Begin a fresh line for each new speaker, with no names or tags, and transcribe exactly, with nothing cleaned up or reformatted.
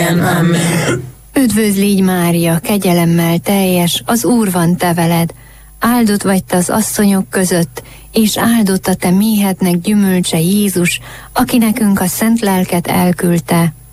Igen, amen.
Üdvözl légy Mária, kegyelemmel teljes, az Úr van te veled. Áldott vagy te az asszonyok között, és áldott a te méhednek gyümölcse Jézus, aki nekünk a szent lelket elküldte.